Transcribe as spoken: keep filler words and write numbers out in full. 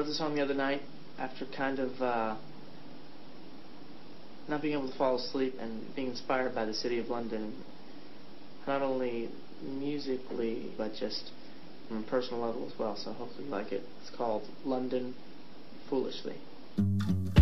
wrote the song the other night after kind of uh, not being able to fall asleep and being inspired by the city of London, not only musically but just on a personal level as well. So hopefully you like it. It's called London Foolishly.